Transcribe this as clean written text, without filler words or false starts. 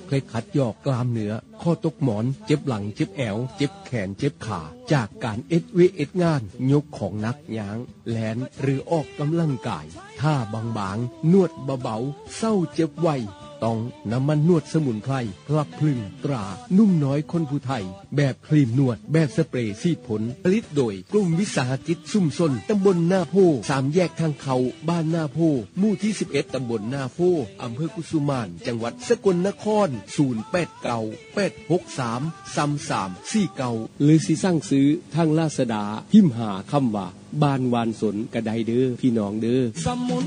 เคล็ดขัดยอกกล้ามเนื้อข้อตกหมอนเจ็บหลังเจ็บแอวเจ็บแขนเจ็บขาจากการเอ็ดงานยกของหนักย้างแลนหรือออกกำลังกายท่าบางๆนวดเบาๆเศร้าเจ็บไวต้องน้ำมันนวดสมุนไพรกลับพลึงตรานุ่มน้อยคนผู้ไทยแบบครีมนวดแบบสเปรย์ซีดผลผลิตโดยกลุ่มวิสาหกิจซุ่มซนตำบลหน้าโพ3แยกทางเขาบ้านหน้าโพหมู่ที่11ตำบลหน้าโพอำเภอกุสุมานจังหวัดสกลนคร0898633349หรือสิสั่งซื้อทางลาซาด้าพิมพ์หาคำว่าบ้านวานสนกระไดเด้อพี่น้องเด้อ